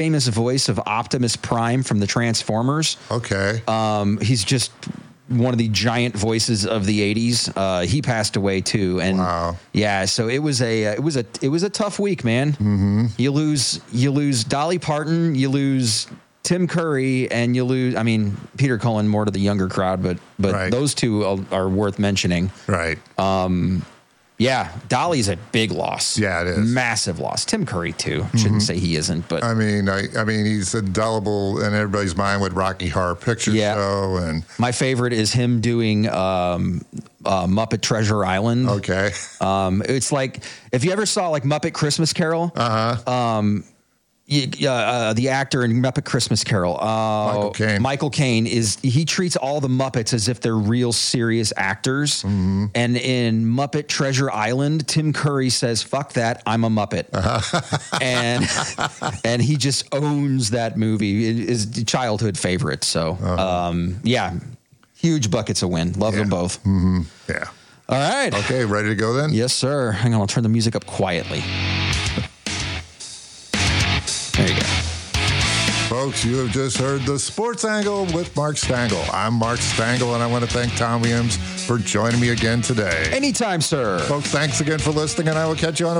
famous voice of Optimus Prime from the Transformers. Okay. He's just one of the giant voices of the 80s. He passed away too. And wow. Yeah, so it was a tough week, man. Mm-hmm. You lose Dolly Parton, you lose Tim Curry, and you lose, I mean, Peter Cullen more to the younger crowd, but right. those two are worth mentioning. Right. Yeah, Dolly's a big loss. Yeah, it is. Massive loss. Tim Curry, too. Shouldn't say he isn't, but... I mean, he's indelible in everybody's mind with Rocky Horror Picture Show. And my favorite is him doing Muppet Treasure Island. Okay. It's like, if you ever saw, like, Muppet Christmas Carol... Uh-huh. The actor in Muppet Christmas Carol, Michael Caine he treats all the Muppets as if they're real serious actors. Mm-hmm. And in Muppet Treasure Island, Tim Curry says, "Fuck that, I'm a Muppet," and he just owns that movie. It is a childhood favorite. So, yeah, huge buckets of win. Love them both. Mm-hmm. Yeah. All right. Okay, ready to go then? Yes, sir. Hang on, I'll turn the music up quietly. There you go. Folks, you have just heard The Sports Angle with Mark Stangl. I'm Mark Stangl, and I want to thank Tom Williams for joining me again today. Anytime, sir. Folks, thanks again for listening, and I will catch you on